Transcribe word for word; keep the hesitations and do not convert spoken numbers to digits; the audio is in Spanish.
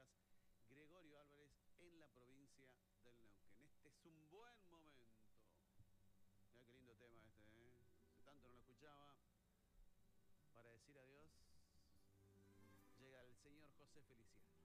Ovejas, Gregorio Álvarez, en la provincia del Neuquén. Este es un buen momento. Mirá qué lindo tema este, ¿eh? Hace tanto no lo escuchaba. Para decir adiós, llega el señor José Feliciano.